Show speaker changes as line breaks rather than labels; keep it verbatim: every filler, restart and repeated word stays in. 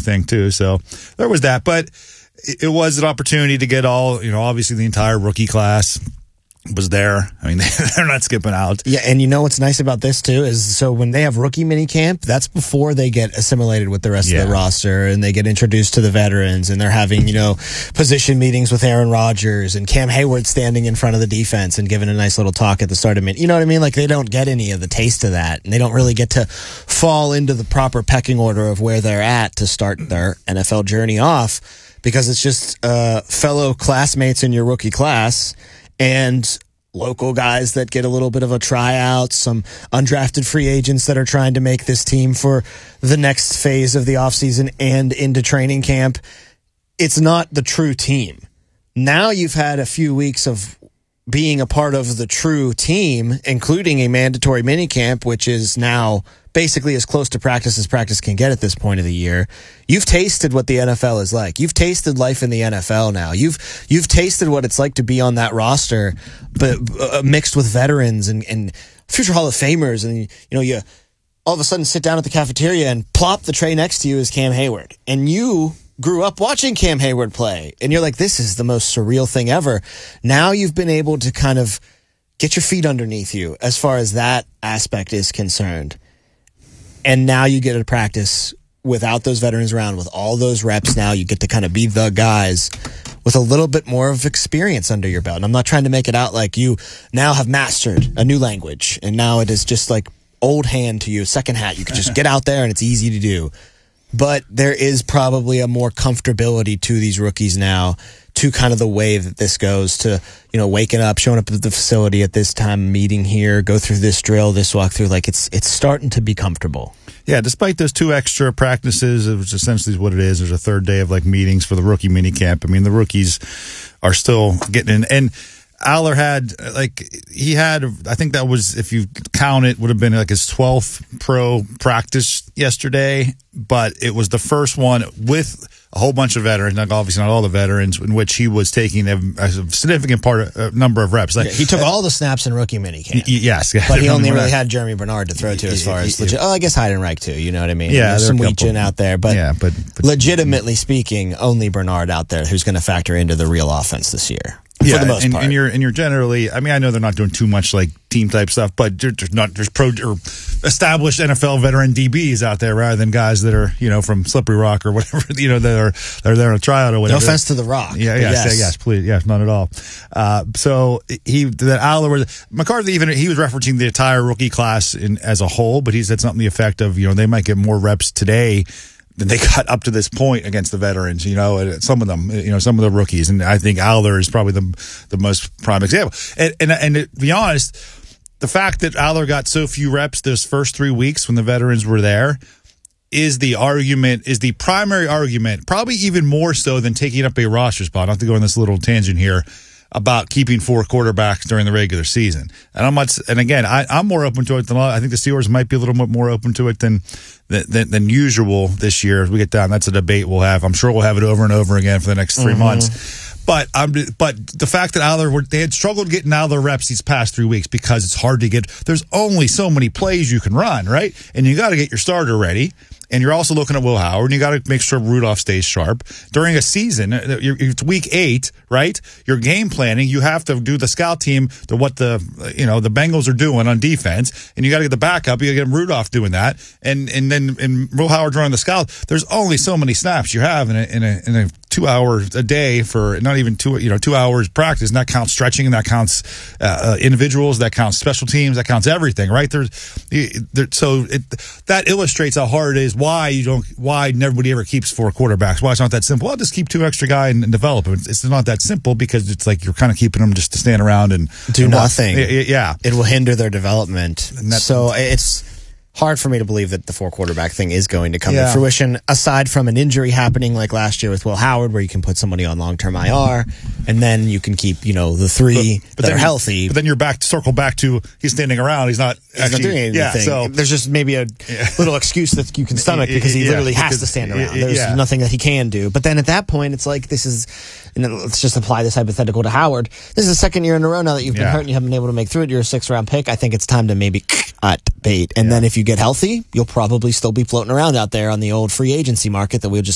thing too. So there was that, but it, it was an opportunity to get all, you know, obviously the entire rookie class was there. I mean, they're not skipping out.
Yeah, and you know what's nice about this too is so when they have rookie minicamp, that's before they get assimilated with the rest yeah. of the roster and they get introduced to the veterans and they're having, you know, position meetings with Aaron Rodgers and Cam Hayward standing in front of the defense and giving a nice little talk at the start of it. You know what I mean? Like they don't get any of the taste of that and they don't really get to fall into the proper pecking order of where they're at to start their N F L journey off because it's just uh, fellow classmates in your rookie class and local guys that get a little bit of a tryout, some undrafted free agents that are trying to make this team for the next phase of the offseason and into training camp. It's not the true team. Now you've had a few weeks of being a part of the true team, including a mandatory minicamp, which is now basically as close to practice as practice can get at this point of the year. You've tasted what the N F L is like. You've tasted life in the N F L now. You've you've tasted what it's like to be on that roster, but uh, mixed with veterans and, and future Hall of Famers. And, you know, you all of a sudden sit down at the cafeteria and plop the tray next to you is Cam Hayward. And you grew up watching Cam Hayward play. And you're like, this is the most surreal thing ever. Now you've been able to kind of get your feet underneath you as far as that aspect is concerned. And now you get to practice without those veterans around, with all those reps now. You get to kind of be the guys with a little bit more of experience under your belt. And I'm not trying to make it out like you now have mastered a new language, and now it is just like old hand to you, second hat. You can just get out there, and it's easy to do. But there is probably a more comfortability to these rookies now, to kind of the way that this goes, to, you know, waking up, showing up at the facility at this time, meeting here, go through this drill, this walkthrough. Like it's it's starting to be comfortable.
Yeah, despite those two extra practices, which essentially is what it is. There's a third day of like meetings for the rookie minicamp. I mean, the rookies are still getting in. And Aller had, like, he had, I think that was, if you count it, would have been like his twelfth pro practice yesterday, but it was the first one with a whole bunch of veterans, like obviously not all the veterans, in which he was taking a, a significant part, of, a number of reps. Like
yeah, he took uh, all the snaps in rookie minicamp. Y-
yes.
But he only really had Jeremy Bernard to throw to as far as, legit- oh, I guess Heidenreich too, you know what I mean?
Yeah.
There's some Weechin out there, but,
yeah, but, but
legitimately speaking, only Bernard out there who's going to factor into the real offense this year.
Yeah,
for the most
and,
part.
and you're and you're generally. I mean, I know they're not doing too much like team type stuff, but there's not there's pro or established N F L veteran D Bs out there rather than guys that are, you know, from Slippery Rock or whatever, you know, that are that are there on a tryout or whatever.
No offense to the Rock.
Yeah, yes, yes, yes, please, yes, not at all. Uh, so he that Aller was McCarthy even he was referencing the entire rookie class in as a whole, but he said something to the effect of, you know, they might get more reps today than they got up to this point against the veterans, you know, some of them, you know, some of the rookies. And I think Aller is probably the the most prime example. And, and, and to be honest, the fact that Aller got so few reps those first three weeks when the veterans were there is the argument, is the primary argument, probably even more so than taking up a roster spot. Not to go on this little tangent here about keeping four quarterbacks during the regular season. And I'm not, and again, I, I'm more open to it than I think the Steelers might be a little bit more open to it than, than, than usual this year. As we get down, that's a debate we'll have. I'm sure we'll have it over and over again for the next three mm-hmm. months. But I'm, but the fact that Aller were, they had struggled getting Aller reps these past three weeks because it's hard to get, there's only so many plays you can run, right? And you got to get your starter ready. And you're also looking at Will Howard, and you got to make sure Rudolph stays sharp. During a season, it's week eight, right? You're game planning. You have to do the scout team to what the, you know, the Bengals are doing on defense, and you got to get the backup. You got to get Rudolph doing that, and and then and Will Howard's running the scout. There's only so many snaps you have in a in a in a two hours a day for not even two you know two hours practice, and that counts stretching, and that counts uh, individuals, that counts special teams, that counts everything, right? There's there, so it, that illustrates how hard it is. Why you don't? Why nobody ever keeps four quarterbacks? Why it's not that simple? I'll just keep two extra guys and, and develop them. It's, it's not that simple because it's like you're kind of keeping them just to stand around and
do
and
nothing.
It, yeah,
it will hinder their development. So it's hard for me to believe that the four quarterback thing is going to come yeah. to fruition, aside from an injury happening like last year with Will Howard, where you can put somebody on long-term I R, and then you can keep, you know, the three
but, but
that are
then,
healthy.
But then you're back, circle back to he's standing around. He's not
he's
actually
not doing anything.
Yeah, so,
there's just maybe a yeah. little excuse that you can stomach because he
yeah,
literally has
because,
to stand around. There's
yeah.
nothing that he can do. But then at that point, it's like, this is, and then let's just apply this hypothetical to Howard. This is the second year in a row now that you've been
yeah.
hurt and you haven't been able to make through it. You're a six-round pick. I think it's time to maybe cut bait. And yeah. then if you get healthy, you'll probably still be floating around out there on the old free agency market that we'll just